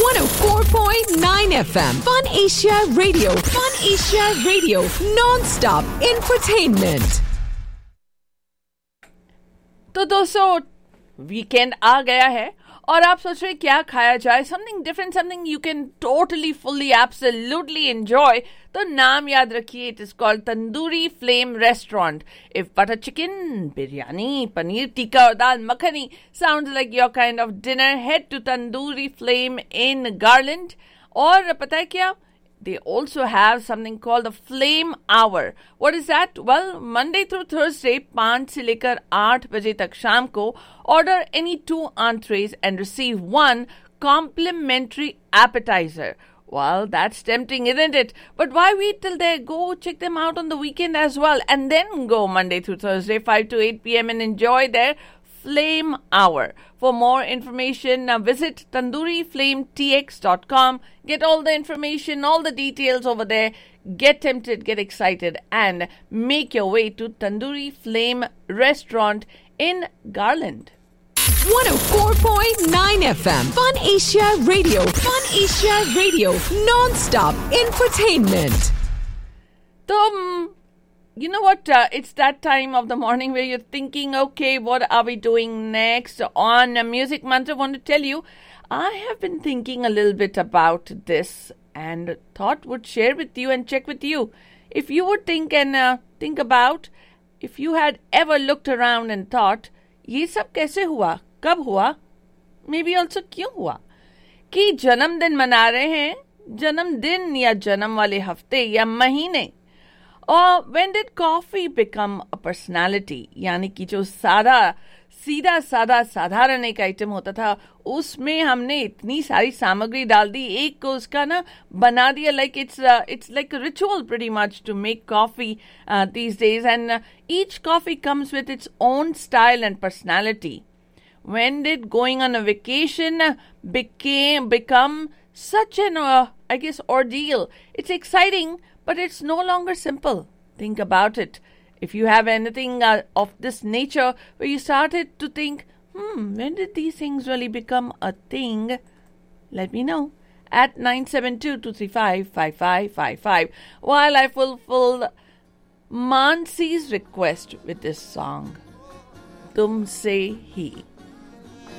104.9 FM. Fun Asia Radio. Fun Asia Radio. Non-stop infotainment. तो दोस्तों weekend आ गया है और आप सोच रहे क्या खाया जाए, something different, something you can totally fully absolutely enjoy. तो नाम याद रखिए, it is called tandoori flame restaurant. If butter chicken, biryani, paneer tikka और दाल makhani sounds like your kind of dinner, head to tandoori flame in garland. और पता है क्या, they also have something called the flame hour. What is that? Well, Monday through Thursday 5 से लेकर 8 बजे तक शाम को order any 2 entrees and receive 1 complimentary appetizer. Well, that's tempting, isn't it? But why wait till there? Go check them out on the weekend as well, and then go Monday through Thursday 5 to 8 p.m. and enjoy their Flame Hour. For more information, visit tandooriflametx.com. Get all the information, all the details over there. Get tempted, get excited, and make your way to Tandoori Flame Restaurant in Garland. 104.9 FM. Fun Asia Radio. Fun Asia Radio. Non-stop infotainment. You know what? It's that time of the morning where you're thinking, okay, what are we doing next? On Music Mantra, I want to tell you, I have been thinking a little bit about this and thought would share with you and check with you. If you would think about, if you had ever looked around and thought, ये सब कैसे हुआ? कब हुआ? Maybe also क्यों हुआ? कि जन्मदिन मना रहे हैं, जन्मदिन या जन्म वाले हफ्ते या महीने. और when did coffee become a personality? यानी कि जो सीधा सादा साधारण एक आइटम होता था, उसमें हमने इतनी सारी सामग्री डाल दी, एक को उसका ना बना दिया, like it's like a ritual pretty much to make coffee these days, and each coffee comes with its own style and personality. When did going on a vacation become such an I guess ordeal? It's exciting, but it's no longer simple. Think about it. If you have anything of this nature where you started to think, when did these things really become a thing? Let me know at 972-235-5555 while I fulfill Mansi's request with this song, Tumse Hi.